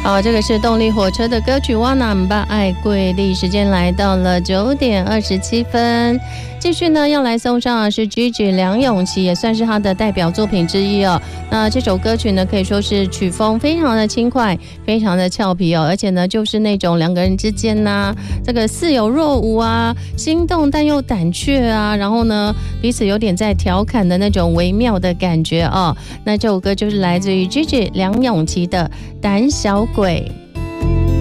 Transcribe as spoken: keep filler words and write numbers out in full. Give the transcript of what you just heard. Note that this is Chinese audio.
好，这个是动力火车的歌曲《哇那唔吧爱贵丽》，时间来到了九点二十七分。继续呢，要来送上的是 Gigi 梁咏琪，也算是他的代表作品之一哦。那这首歌曲呢，可以说是曲风非常的轻快，非常的俏皮哦，而且呢，就是那种两个人之间呢、啊，这个似有若无啊，心动但又胆怯啊，然后呢，彼此有点在调侃的那种微妙的感觉哦。那这首歌就是来自于 Gigi 梁咏琪的《胆小鬼》。